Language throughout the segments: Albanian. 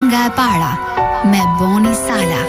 nga e para me Boni Sala.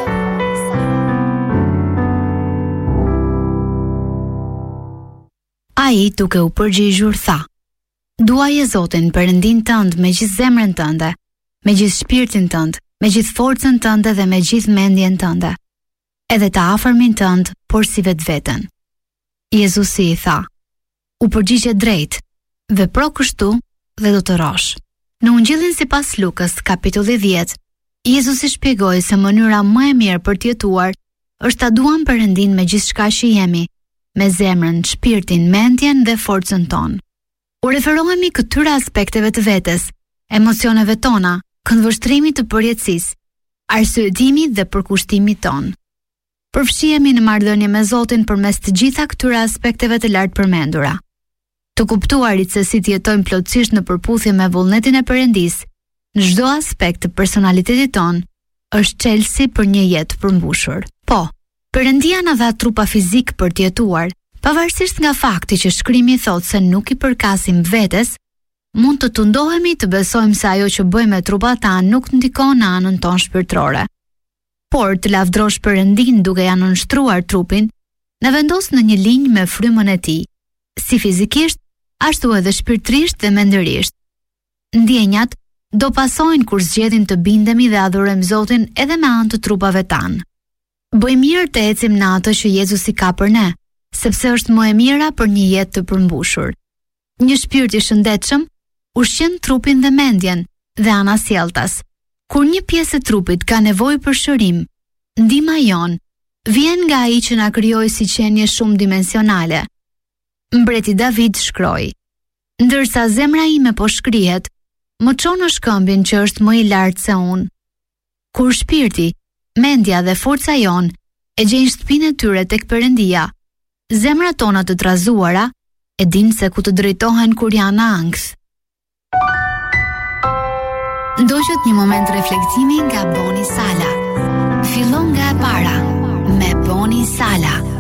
Ai duke u përgjigjur tha: Duaje Zotin Perëndin tënd me gjithë zemrën tënde, me gjithë shpirtin tënd, me gjithë forcën tënde dhe me gjithë mendjen tënde, edhe të afërmin tënd, por si vetveten. Jezusi i tha: U përgjigje drejt, vepro kështu dhe do të rosh. Në Ungjillin sipas Lukës, kapitulli 10, Jezusi shpjegoi se mënyra më e mirë për të jetuar është ta duam Perëndin me gjithçka që jemi, me zemrën, shpirtin, mendjen dhe forcën tonë. U referohemi këtyre aspekteve të vetes, emocioneve tona, këndvështrimit të përjetësisë, arsyetimit dhe përkushtimit tonë. Përfshihemi në marrëdhënie me Zotin përmes të gjitha këtyre aspekteve të lartë përmendura. Të kuptuarit se si të jetojmë plotësisht në përputhje me vullnetin e Perëndisë, në çdo aspekt të personalitetit tonë, është çelësi për një jetë përmbushur. Po, Perëndia na dha trupa fizik për të jetuar, pavarësisht nga fakti që shkrimi thotë se nuk i përkasim vetes, mund të tundohemi të besojmë se ajo që bëjmë me trupat tanë nuk ndikon në anën tonë shpirtërore. Por të lavdrosh Perëndin duke ja nënshtruar trupin, në vendos në një linjë me frymën e tij, si fizikisht, ashtu edhe shpirtërisht dhe mendërisht. Ndjenjat do pasojnë kur zgjedhim të bindemi dhe adhurojmë Zotin edhe me anë të trupave tanë. Bëj mirë të ecim në atë që Jezusi ka për ne, sepse është më e mira për një jetë të përmbushur. Një shpirt i shëndetshëm ushqen trupin dhe mendjen dhe anasjelltas. Kur një pjesë e trupit ka nevojë për shërim, ndihma jon vjen nga ai që na krijoi si qenie shumë dimensionale. Mbreti David shkroi: Ndërsa zemra ime po shkrihet, më çon në shkëmbin që është më i lartë se unë. Kur shpirti, mendja dhe forca jon e gjejnë shtëpinë e tyre tek Perëndia, zemrat tona të trazuara e dinë se ku të drejtohen kur janë ankth. Ndoqët një moment reflektimi nga Boni Sala. Fillon nga e para me Boni Sala.